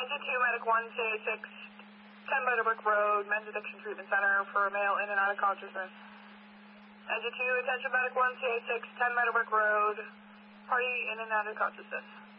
Engine 2, Medic 1, CA6, 10 Meadowbrook Road, Men's Addiction Treatment Center for a male in and out of consciousness. Engine 2, attention Medic 1, CA6, 10 Meadowbrook Road, party in and out of consciousness.